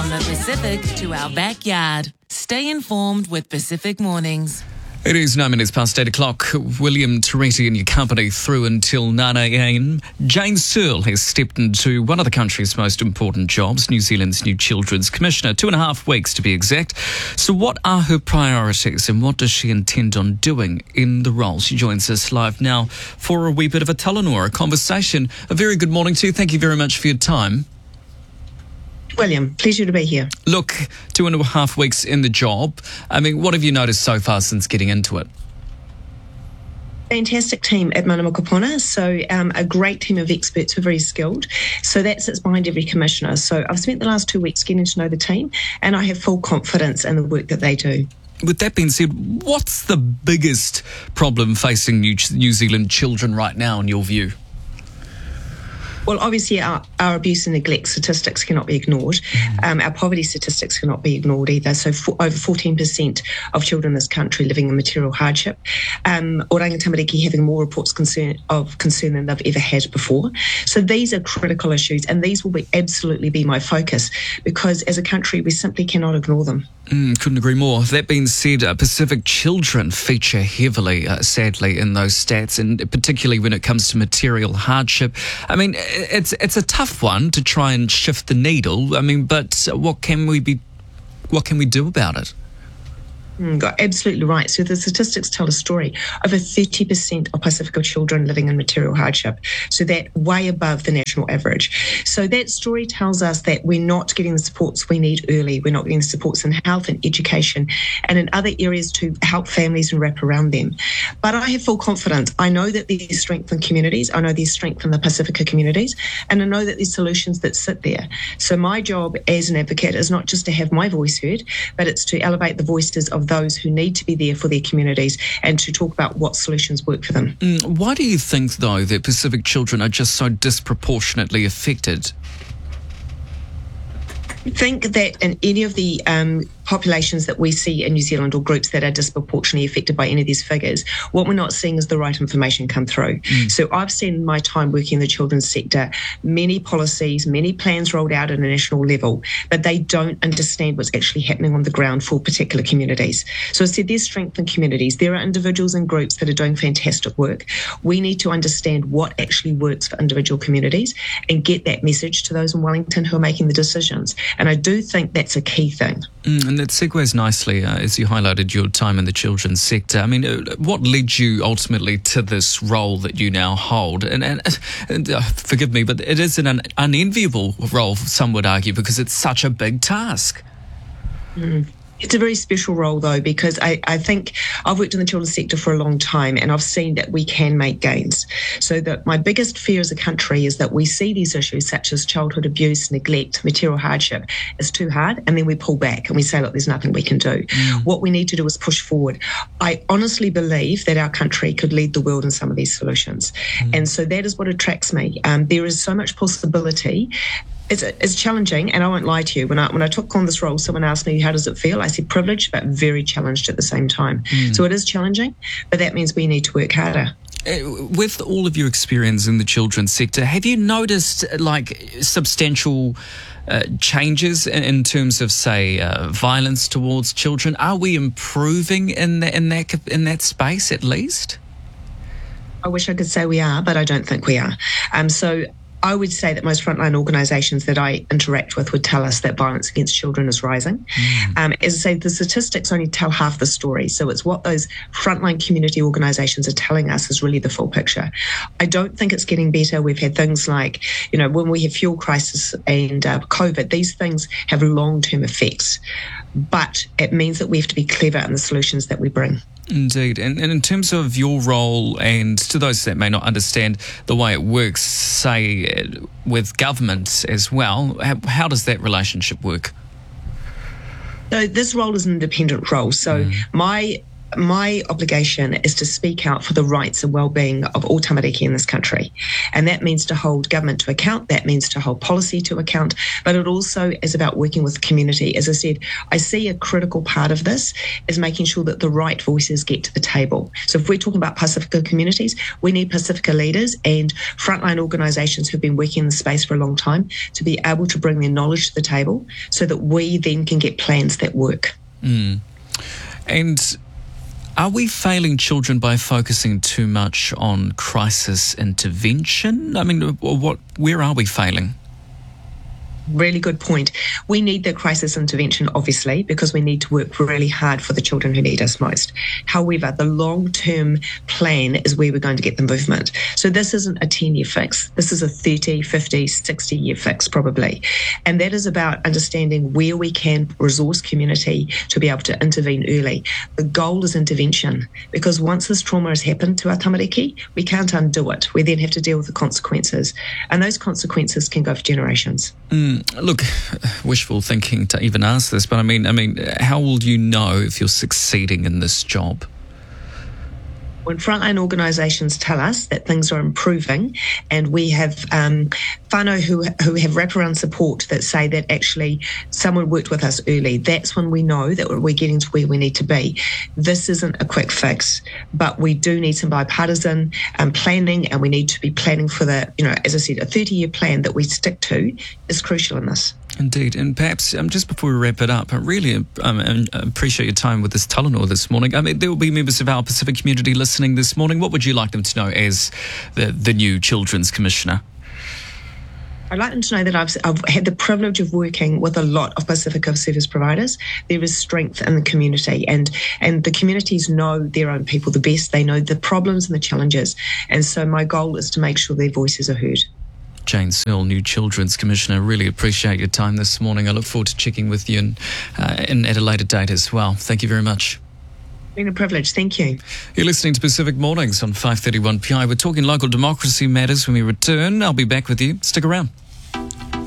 From the Pacific to our backyard. Stay informed with Pacific Mornings. It is 9 minutes past 8 o'clock. William Teresi in your company through until 9 a.m. Jane Searle has stepped into one of the country's most important jobs, New Zealand's new Children's Commissioner, 2.5 weeks to be exact. So what are her priorities and what does she intend on doing in the role? She joins us live now for a wee bit of a Talanoa, a conversation. A very good morning to you. Thank you very much for your time. William, pleasure to be here. Look, 2.5 weeks in the job. I mean, what have you noticed so far since getting into it? Fantastic team at Mana Mokopuna. So a great team of experts who are very skilled. So that sits behind every commissioner. So I've spent the last 2 weeks getting to know the team and I have full confidence in the work that they do. With that being said, what's the biggest problem facing New Zealand children right now in your view? Well, obviously, our abuse and neglect statistics cannot be ignored. Our poverty statistics cannot be ignored either. So over 14% of children in this country living in material hardship. Oranga Tamariki having more reports of concern than they've ever had before. So these are critical issues, and these will absolutely be my focus, because as a country, we simply cannot ignore them. Couldn't agree more. That being said, Pacific children feature heavily, sadly, in those stats, and particularly when it comes to material hardship. I mean, it's a tough one to try and shift the needle. I mean, but what can we do about it? Absolutely right. So the statistics tell a story. Over 30% of Pacifica children living in material hardship. So that way above the national average. So that story tells us that we're not getting the supports we need early. We're not getting the supports in health and education and in other areas to help families and wrap around them. But I have full confidence. I know that there's strength in communities. I know there's strength in the Pacifica communities. And I know that there's solutions that sit there. So my job as an advocate is not just to have my voice heard, but it's to elevate the voices of those who need to be there for their communities and to talk about what solutions work for them. Why do you think, though, that Pacific children are just so disproportionately affected? I think that in any of the populations that we see in New Zealand or groups that are disproportionately affected by any of these figures, what we're not seeing is the right information come through. So I've seen my time working in the children's sector, many policies, many plans rolled out at a national level, but they don't understand what's actually happening on the ground for particular communities. So I said there's strength in communities. There are individuals and groups that are doing fantastic work. We need to understand what actually works for individual communities and get that message to those in Wellington who are making the decisions. And I do think that's a key thing. And that segues nicely, as you highlighted your time in the children's sector. I mean, what led you ultimately to this role that you now hold? And forgive me, but it is an unenviable role, some would argue, because it's such a big task. It's a very special role, though, because I think I've worked in the children's sector for a long time and I've seen that we can make gains. So that my biggest fear as a country is that we see these issues such as childhood abuse, neglect, material hardship as too hard, and then we pull back and we say, look, there's nothing we can do. What we need to do is push forward. I honestly believe that our country could lead the world in some of these solutions. And so that is what attracts me. There is so much possibility. It's challenging, and I won't lie to you. When I took on this role, someone asked me, how does it feel? I said privileged, but very challenged at the same time. So it is challenging, but that means we need to work harder. With all of your experience in the children's sector, have you noticed substantial changes in terms of, say, violence towards children? Are we improving in that space at least? I wish I could say we are, but I don't think we are. So I would say that most frontline organisations that I interact with would tell us that violence against children is rising. As I say, the statistics only tell half the story. So it's what those frontline community organisations are telling us is really the full picture. I don't think it's getting better. We've had things like, when we have fuel crisis and COVID, these things have long-term effects. But it means that we have to be clever in the solutions that we bring. Indeed. And in terms of your role, and to those that may not understand the way it works, say, with government as well, how does that relationship work? So this role is an independent role. So my my obligation is to speak out for the rights and well-being of all tamariki in this country. And that means to hold government to account, that means to hold policy to account, but it also is about working with the community. As I said, I see a critical part of this is making sure that the right voices get to the table. So if we're talking about Pacifica communities, we need Pacifica leaders and frontline organisations who've been working in the space for a long time to be able to bring their knowledge to the table so that we then can get plans that work. And are we failing children by focusing too much on crisis intervention? I mean, where are we failing? Really good point. We need the crisis intervention, obviously, because we need to work really hard for the children who need us most. However, the long-term plan is where we're going to get the movement. So this isn't a 10-year fix. This is a 30, 50, 60-year fix, probably. And that is about understanding where we can resource community to be able to intervene early. The goal is intervention, because once this trauma has happened to our tamariki, we can't undo it. We then have to deal with the consequences. And those consequences can go for generations. Look, wishful thinking to even ask this, but I mean, how will you know if you're succeeding in this job? When frontline organisations tell us that things are improving, and we have whānau who have wraparound support that say that actually someone worked with us early, that's when we know that we're getting to where we need to be. This isn't a quick fix, but we do need some bipartisan planning, and we need to be planning for the, as I said, a 30-year plan that we stick to is crucial in this. Indeed. And perhaps just before we wrap it up, I really appreciate your time with this Talanoa this morning. I mean, there will be members of our Pacific community listening this morning. What would you like them to know as the new Children's Commissioner? I'd like them to know that I've had the privilege of working with a lot of Pacifica service providers. There is strength in the community, and the communities know their own people the best. They know the problems and the challenges. And so my goal is to make sure their voices are heard. Jane Searle, new Children's Commissioner, really appreciate your time this morning. I look forward to checking with you at a later date as well. Thank you very much. It's been a privilege. Thank you. You're listening to Pacific Mornings on 531 PI. We're talking local democracy matters when we return. I'll be back with you. Stick around.